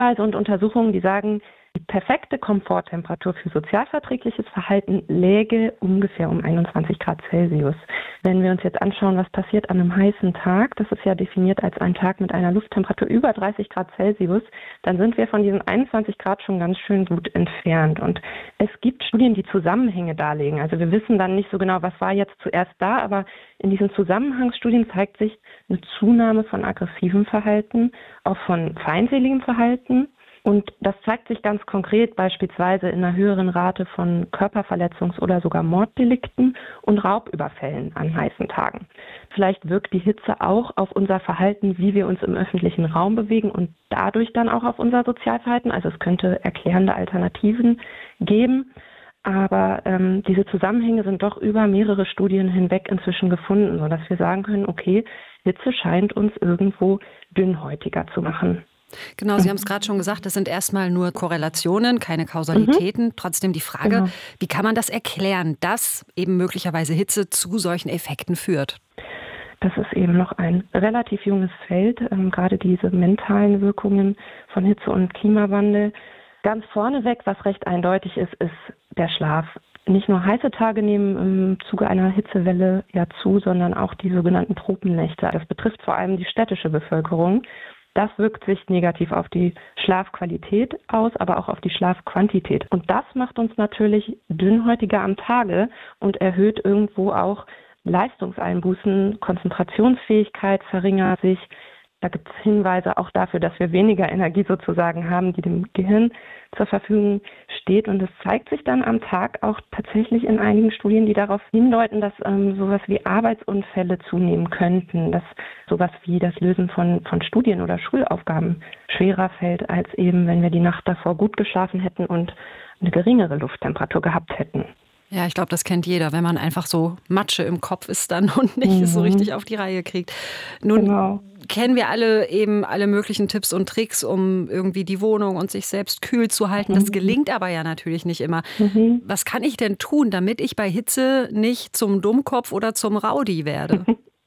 und Untersuchungen, die sagen, die perfekte Komforttemperatur für sozialverträgliches Verhalten läge ungefähr um 21 Grad Celsius. Wenn wir uns jetzt anschauen, was passiert an einem heißen Tag, das ist ja definiert als ein Tag mit einer Lufttemperatur über 30 Grad Celsius, dann sind wir von diesen 21 Grad schon ganz schön gut entfernt. Und es gibt Studien, die Zusammenhänge darlegen. Also wir wissen dann nicht so genau, was war jetzt zuerst da, aber in diesen Zusammenhangsstudien zeigt sich eine Zunahme von aggressivem Verhalten, auch von feindseligem Verhalten. Und das zeigt sich ganz konkret beispielsweise in einer höheren Rate von Körperverletzungs- oder sogar Morddelikten und Raubüberfällen an heißen Tagen. Vielleicht wirkt die Hitze auch auf unser Verhalten, wie wir uns im öffentlichen Raum bewegen und dadurch dann auch auf unser Sozialverhalten. Also es könnte erklärende Alternativen geben. Aber diese Zusammenhänge sind doch über mehrere Studien hinweg inzwischen gefunden, sodass wir sagen können, okay, Hitze scheint uns irgendwo dünnhäutiger zu machen. Genau, Sie haben es gerade schon gesagt, das sind erstmal nur Korrelationen, keine Kausalitäten. Trotzdem die Frage, Wie kann man das erklären, dass eben möglicherweise Hitze zu solchen Effekten führt? Das ist eben noch ein relativ junges Feld, gerade diese mentalen Wirkungen von Hitze und Klimawandel. Ganz vorneweg, was recht eindeutig ist, ist der Schlaf. Nicht nur heiße Tage nehmen im Zuge einer Hitzewelle ja zu, sondern auch die sogenannten Tropennächte. Das betrifft vor allem die städtische Bevölkerung. Das wirkt sich negativ auf die Schlafqualität aus, aber auch auf die Schlafquantität. Und das macht uns natürlich dünnhäutiger am Tage und erhöht irgendwo auch Leistungseinbußen, Konzentrationsfähigkeit verringert sich. Da gibt es Hinweise auch dafür, dass wir weniger Energie sozusagen haben, die dem Gehirn zur Verfügung steht. Und es zeigt sich dann am Tag auch tatsächlich in einigen Studien, die darauf hindeuten, dass sowas wie Arbeitsunfälle zunehmen könnten, dass sowas wie das Lösen von Studien- oder Schulaufgaben schwerer fällt, als eben, wenn wir die Nacht davor gut geschlafen hätten und eine geringere Lufttemperatur gehabt hätten. Ja, ich glaube, das kennt jeder, wenn man einfach so Matsche im Kopf ist dann und nicht so richtig auf die Reihe kriegt. Nun kennen wir alle möglichen Tipps und Tricks, um irgendwie die Wohnung und sich selbst kühl zu halten. Das gelingt aber ja natürlich nicht immer. Was kann ich denn tun, damit ich bei Hitze nicht zum Dummkopf oder zum Rowdy werde?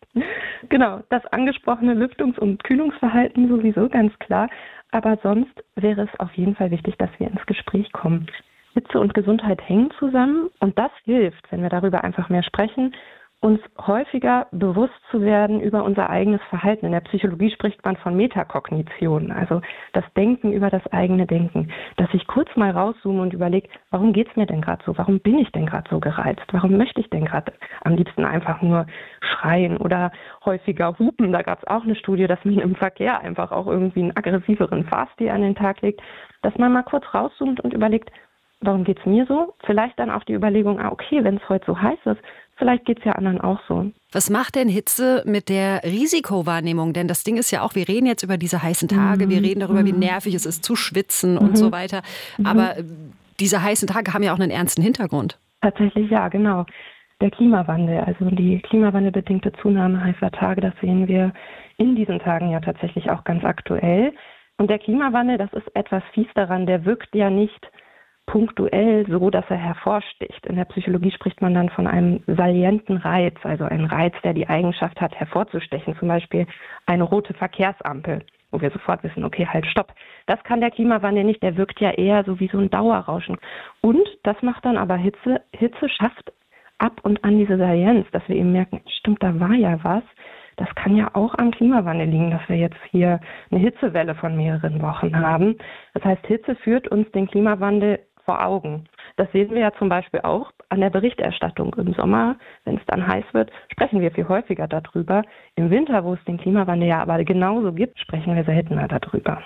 Genau, das angesprochene Lüftungs- und Kühlungsverhalten sowieso, ganz klar. Aber sonst wäre es auf jeden Fall wichtig, dass wir ins Gespräch kommen. Hitze und Gesundheit hängen zusammen und das hilft, wenn wir darüber einfach mehr sprechen, uns häufiger bewusst zu werden über unser eigenes Verhalten. In der Psychologie spricht man von Metakognition, also das Denken über das eigene Denken. Dass ich kurz mal rauszoome und überlege, warum geht's mir denn gerade so? Warum bin ich denn gerade so gereizt? Warum möchte ich denn gerade am liebsten einfach nur schreien oder häufiger hupen? Da gab es auch eine Studie, dass man im Verkehr einfach auch irgendwie einen aggressiveren Fahrstil an den Tag legt. Dass man mal kurz rauszoomt und überlegt, warum geht's mir so? Vielleicht dann auch die Überlegung, okay, wenn es heute so heiß ist, vielleicht geht's ja anderen auch so. Was macht denn Hitze mit der Risikowahrnehmung? Denn das Ding ist ja auch, wir reden jetzt über diese heißen Tage, wir reden darüber, wie nervig es ist zu schwitzen und so weiter. Aber diese heißen Tage haben ja auch einen ernsten Hintergrund. Tatsächlich ja, genau. Der Klimawandel, also die klimawandelbedingte Zunahme heißer Tage, das sehen wir in diesen Tagen ja tatsächlich auch ganz aktuell. Und der Klimawandel, das ist etwas fies daran, der wirkt ja nicht punktuell so, dass er hervorsticht. In der Psychologie spricht man dann von einem salienten Reiz, also ein Reiz, der die Eigenschaft hat, hervorzustechen. Zum Beispiel eine rote Verkehrsampel, wo wir sofort wissen, okay, halt, stopp. Das kann der Klimawandel nicht, der wirkt ja eher so wie so ein Dauerrauschen. Und das macht dann aber Hitze. Hitze schafft ab und an diese Salienz, dass wir eben merken, stimmt, da war ja was. Das kann ja auch am Klimawandel liegen, dass wir jetzt hier eine Hitzewelle von mehreren Wochen haben. Das heißt, Hitze führt uns den Klimawandel vor Augen. Das sehen wir ja zum Beispiel auch an der Berichterstattung. Im Sommer, wenn es dann heiß wird, sprechen wir viel häufiger darüber. Im Winter, wo es den Klimawandel ja aber genauso gibt, sprechen wir seltener darüber.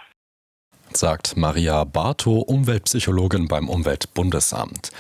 Sagt Maria Bartow, Umweltpsychologin beim Umweltbundesamt.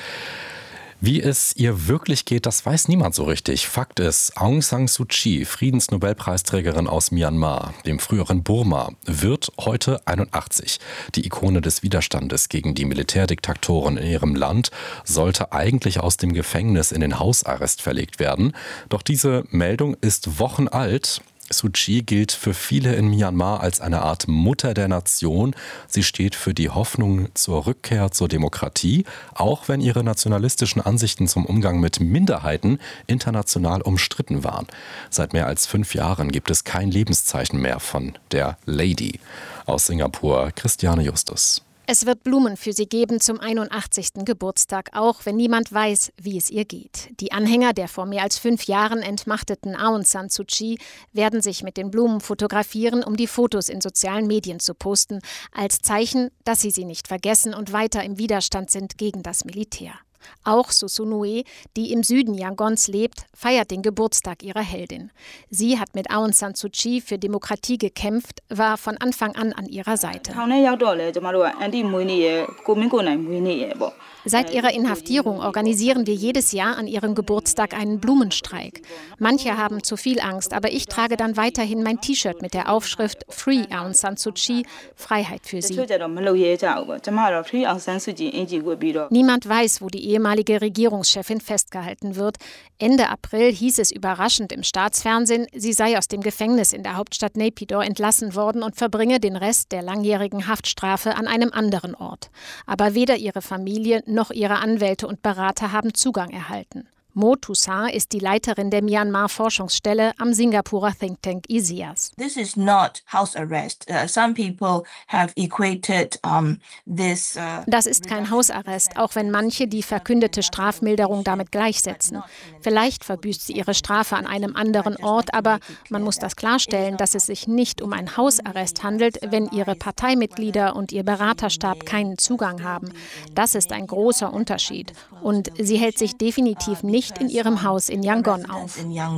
Wie es ihr wirklich geht, das weiß niemand so richtig. Fakt ist, Aung San Suu Kyi, Friedensnobelpreisträgerin aus Myanmar, dem früheren Burma, wird heute 81. Die Ikone des Widerstandes gegen die Militärdiktatoren in ihrem Land sollte eigentlich aus dem Gefängnis in den Hausarrest verlegt werden. Doch diese Meldung ist Wochen alt. Suu Kyi gilt für viele in Myanmar als eine Art Mutter der Nation. Sie steht für die Hoffnung zur Rückkehr zur Demokratie, auch wenn ihre nationalistischen Ansichten zum Umgang mit Minderheiten international umstritten waren. Seit mehr als 5 Jahren gibt es kein Lebenszeichen mehr von der Lady. Aus Singapur, Christiane Justus. Es wird Blumen für sie geben zum 81. Geburtstag, auch wenn niemand weiß, wie es ihr geht. Die Anhänger der vor mehr als 5 Jahren entmachteten Aung San Suu Kyi werden sich mit den Blumen fotografieren, um die Fotos in sozialen Medien zu posten, als Zeichen, dass sie nicht vergessen und weiter im Widerstand sind gegen das Militär. Auch Susunue, die im Süden Yangons lebt, feiert den Geburtstag ihrer Heldin. Sie hat mit Aung San Suu Kyi für Demokratie gekämpft, war von Anfang an ihrer Seite. Seit ihrer Inhaftierung organisieren wir jedes Jahr an ihrem Geburtstag einen Blumenstreik. Manche haben zu viel Angst, aber ich trage dann weiterhin mein T-Shirt mit der Aufschrift Free Aung San Suu Kyi, Freiheit für sie. Niemand weiß, wo die ehemalige Regierungschefin festgehalten wird. Ende April hieß es überraschend im Staatsfernsehen, sie sei aus dem Gefängnis in der Hauptstadt Naypyidaw entlassen worden und verbringe den Rest der langjährigen Haftstrafe an einem anderen Ort. Aber weder ihre Familie noch ihre Anwälte und Berater haben Zugang erhalten. Mo Toussaint ist die Leiterin der Myanmar-Forschungsstelle am Singapurer Think Tank ISEAS. This is not house arrest. Some people have equated this. Das ist kein Hausarrest, auch wenn manche die verkündete Strafmilderung damit gleichsetzen. Vielleicht verbüßt sie ihre Strafe an einem anderen Ort, aber man muss das klarstellen, dass es sich nicht um einen Hausarrest handelt, wenn ihre Parteimitglieder und ihr Beraterstab keinen Zugang haben. Das ist ein großer Unterschied. Und sie hält sich definitiv nicht in ihrem Haus in Yangon auf.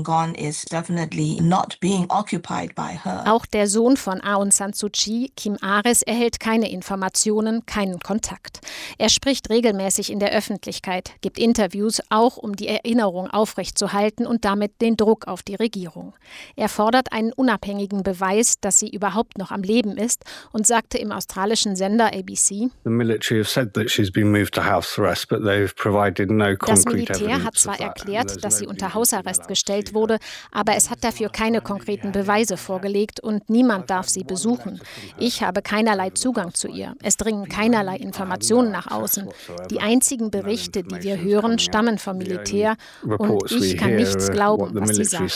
Auch der Sohn von Aung San Suu Kyi, Kim Aris, erhält keine Informationen, keinen Kontakt. Er spricht regelmäßig in der Öffentlichkeit, gibt Interviews, auch um die Erinnerung aufrechtzuerhalten und damit den Druck auf die Regierung. Er fordert einen unabhängigen Beweis, dass sie überhaupt noch am Leben ist und sagte im australischen Sender ABC: Das Militär hat zwar erklärt, dass sie unter Hausarrest gestellt wurde, aber es hat dafür keine konkreten Beweise vorgelegt und niemand darf sie besuchen. Ich habe keinerlei Zugang zu ihr. Es dringen keinerlei Informationen nach außen. Die einzigen Berichte, die wir hören, stammen vom Militär und ich kann nichts glauben, was sie sagen.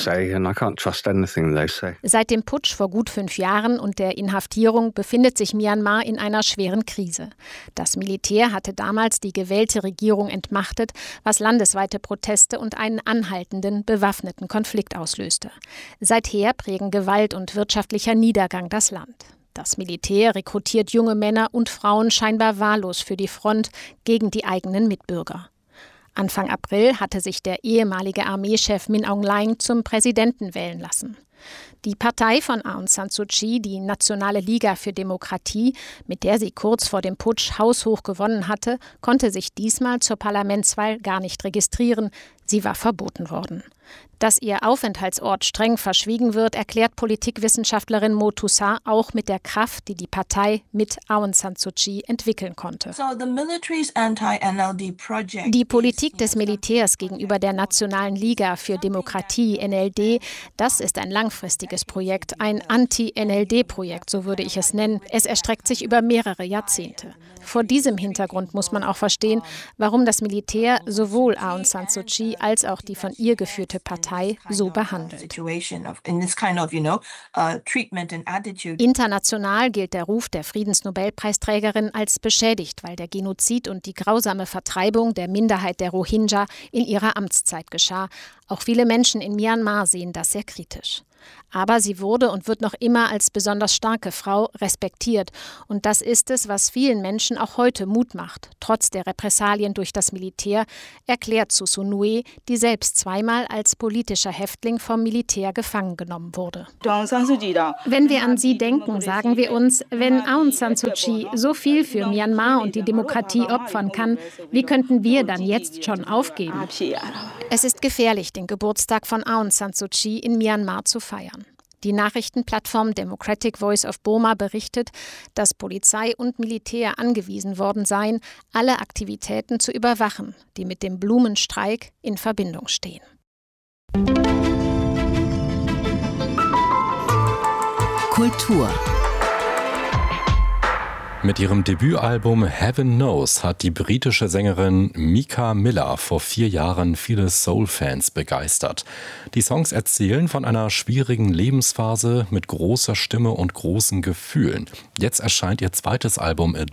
Seit dem Putsch vor gut 5 Jahren und der Inhaftierung befindet sich Myanmar in einer schweren Krise. Das Militär hatte damals die gewählte Regierung entmachtet, was landesweite Proteste und einen anhaltenden, bewaffneten Konflikt auslöste. Seither prägen Gewalt und wirtschaftlicher Niedergang das Land. Das Militär rekrutiert junge Männer und Frauen scheinbar wahllos für die Front gegen die eigenen Mitbürger. Anfang April hatte sich der ehemalige Armeechef Min Aung Hlaing zum Präsidenten wählen lassen. Die Partei von Aung San Suu Kyi, die Nationale Liga für Demokratie, mit der sie kurz vor dem Putsch haushoch gewonnen hatte, konnte sich diesmal zur Parlamentswahl gar nicht registrieren. Sie war verboten worden. Dass ihr Aufenthaltsort streng verschwiegen wird, erklärt Politikwissenschaftlerin Mo Toussaint auch mit der Kraft, die die Partei mit Aung San Suu Kyi entwickeln konnte. Die Politik des Militärs gegenüber der Nationalen Liga für Demokratie, NLD, das ist ein langfristiges Projekt, ein Anti-NLD-Projekt, so würde ich es nennen. Es erstreckt sich über mehrere Jahrzehnte. Vor diesem Hintergrund muss man auch verstehen, warum das Militär sowohl Aung San Suu Kyi als auch die von ihr geführte Partei so behandelt. International gilt der Ruf der Friedensnobelpreisträgerin als beschädigt, weil der Genozid und die grausame Vertreibung der Minderheit der Rohingya in ihrer Amtszeit geschah. Auch viele Menschen in Myanmar sehen das sehr kritisch. Aber sie wurde und wird noch immer als besonders starke Frau respektiert. Und das ist es, was vielen Menschen auch heute Mut macht, trotz der Repressalien durch das Militär, erklärt Susunue, die selbst zweimal als politischer Häftling vom Militär gefangen genommen wurde. Wenn wir an sie denken, sagen wir uns, wenn Aung San Suu Kyi so viel für Myanmar und die Demokratie opfern kann, wie könnten wir dann jetzt schon aufgeben? Es ist gefährlich, den Geburtstag von Aung San Suu Kyi in Myanmar zu feiern. Die Nachrichtenplattform Democratic Voice of Burma berichtet, dass Polizei und Militär angewiesen worden seien, alle Aktivitäten zu überwachen, die mit dem Blumenstreik in Verbindung stehen. Kultur. Mit ihrem Debütalbum Heaven Knows hat die britische Sängerin Mika Miller vor 4 Jahren viele Soul-Fans begeistert. Die Songs erzählen von einer schwierigen Lebensphase mit großer Stimme und großen Gefühlen. Jetzt erscheint ihr zweites Album A